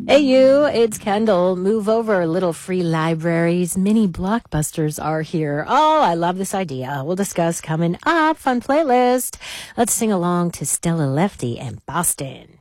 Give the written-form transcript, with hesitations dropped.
Hey you, it's Kendall. Move over, little free libraries. Mini blockbusters are here. Oh, I love this idea. We'll discuss coming up. Fun playlist. Let's sing along to Stella Lefty and Boston.